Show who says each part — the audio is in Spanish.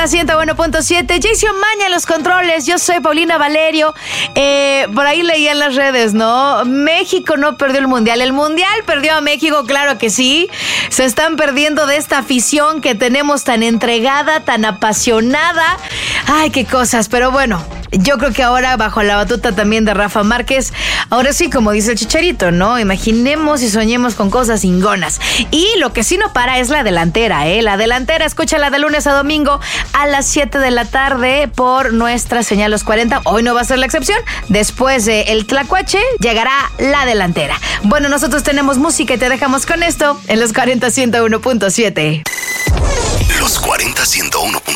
Speaker 1: 101.7. Jason Maña en los controles. Yo soy Paulina Valerio. Por ahí leía en las redes, ¿no? México no perdió el Mundial. El Mundial perdió a México, claro que sí. Se están perdiendo de esta afición que tenemos tan entregada, tan apasionada. Ay, qué cosas. Pero bueno, yo creo que ahora bajo la batuta también de Rafa Márquez, ahora sí, como dice el Chicharito, ¿no? Imaginemos y soñemos con cosas cingonas. Y lo que sí no para es la delantera, ¿eh? La delantera, escúchala de lunes a domingo a las 7 de la tarde por nuestra señal Los 40. Hoy no va a ser la excepción. Después de El Tlacuache llegará la delantera. Bueno, nosotros tenemos música y te dejamos con esto en Los 40 101.7.
Speaker 2: Los 40 101.7.